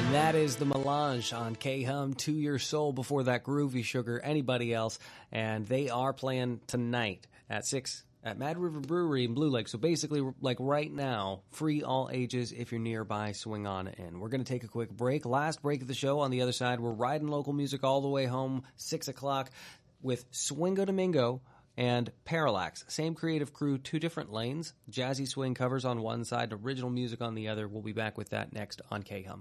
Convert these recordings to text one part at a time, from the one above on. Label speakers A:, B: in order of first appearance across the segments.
A: That is the Melange on K-Hum, To Your Soul. Before that, Groovy Sugar, Anybody Else. And they are playing tonight at 6 at Mad River Brewery in Blue Lake. So basically, like right now, free all ages. If you're nearby, swing on in. We're going to take a quick break. Last break of the show. On the other side, we're riding local music all the way home, 6 o'clock, with Swingo Domingo and Parallax. Same creative crew, two different lanes. Jazzy swing covers on one side, original music on the other. We'll be back with that next on K-Hum.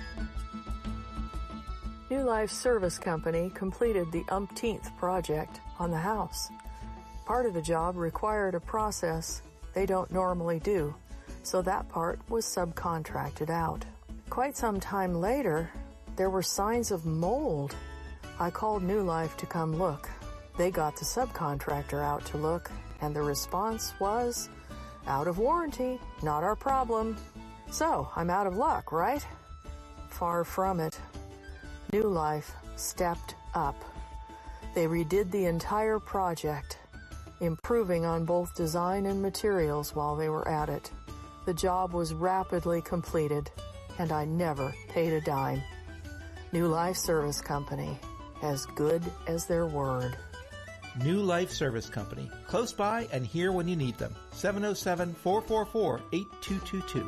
B: New Life Service Company completed the umpteenth project on the house. Part of the job required a process they don't normally do, so that part was subcontracted out. Quite some time later, there were signs of mold. I called New Life to come look. They got the subcontractor out to look, and the response was, out of warranty, not our problem. So, I'm out of luck, right? Far from it. New Life stepped up. They redid the entire project, improving on both design and materials while they were at it. The job was rapidly completed, and I never paid a dime. New Life Service Company, as good as their word.
C: New Life Service Company, close by and here when you need them. 707-444-8222.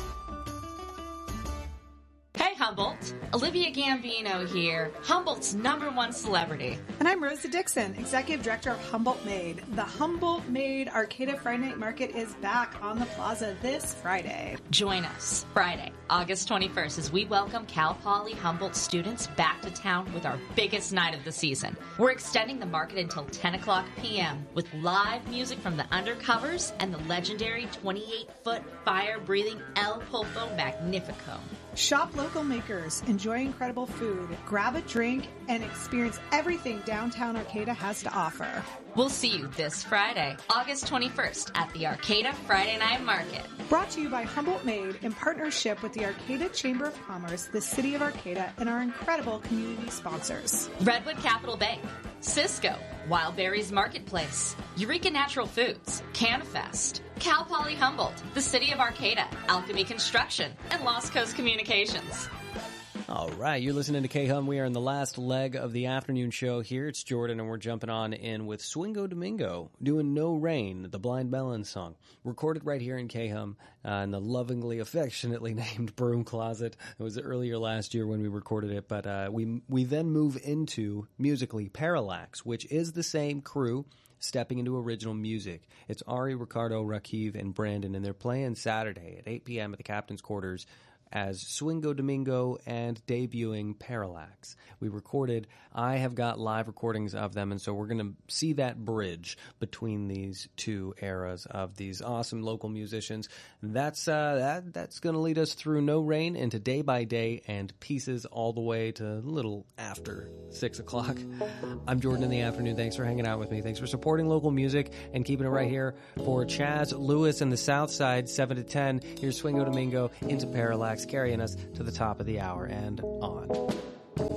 D: Humboldt. Olivia Gambino here, Humboldt's #1 celebrity.
E: And I'm Rosa Dixon, Executive Director of Humboldt Made. The Humboldt Made Arcata Friday Night Market is back on the plaza this Friday.
D: Join us Friday, August 21st, as we welcome Cal Poly Humboldt students back to town with our biggest night of the season. We're extending the market until 10 o'clock p.m. with live music from the Undercovers and the legendary 28-foot fire-breathing El Popo Magnifico.
E: Shop local makers, enjoy incredible food, grab a drink, and experience everything downtown Arcata has to offer.
D: We'll see you this Friday, August 21st at the Arcata Friday Night Market.
E: Brought to you by Humboldt Made in partnership with the Arcata Chamber of Commerce, the City of Arcata, and our incredible community sponsors.
D: Redwood Capital Bank, Cisco, Wild Berries Marketplace, Eureka Natural Foods, CanFest, Cal Poly Humboldt, the City of Arcata, Alchemy Construction, and Lost Coast Communications.
A: All right, you're listening to K-Hum. We are in the last leg of the afternoon show here. It's Jordan, and we're jumping on in with Swingo Domingo, doing No Rain, the Blind Melon song. Recorded right here in K-Hum in the lovingly, affectionately named Broom Closet. It was earlier last year when we recorded it, but we then move into, musically, Parallax, which is the same crew stepping into original music. It's Ari, Ricardo, Rakiv, and Brandon, and they're playing Saturday at 8 p.m. at the Captain's Quarters as Swingo Domingo and debuting Parallax. We recorded, I have got live recordings of them, and so we're going to see that bridge between these two eras of these awesome local musicians. That's going to lead us through No Rain into Day by Day and Pieces all the way to a little after 6 o'clock. I'm Jordan in the afternoon. Thanks for hanging out with me. Thanks for supporting local music and keeping it right here for Chaz Lewis and the South Side, 7 to 10. Here's Swingo Domingo into Parallax, carrying us to the top of the hour and on.